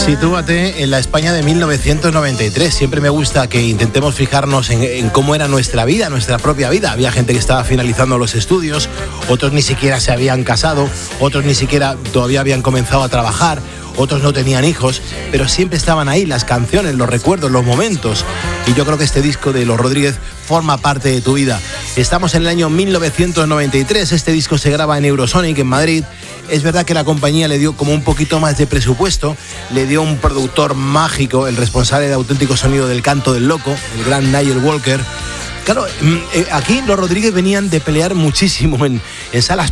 Sitúate en la España de 1993. Siempre me gusta que intentemos fijarnos en cómo era nuestra vida, nuestra propia vida. Había gente que estaba finalizando los estudios, otros ni siquiera se habían casado, otros ni siquiera todavía habían comenzado a trabajar, otros no tenían hijos, pero siempre estaban ahí las canciones, los recuerdos, los momentos. Y yo creo que este disco de Los Rodríguez forma parte de tu vida. Estamos en el año 1993, este disco se graba en Eurosonic, en Madrid. Es verdad que la compañía le dio como un poquito más de presupuesto, le dio un productor mágico, el responsable de Auténtico Sonido del Canto del Loco, el gran Nigel Walker. Claro, aquí los Rodríguez venían de pelear muchísimo en salas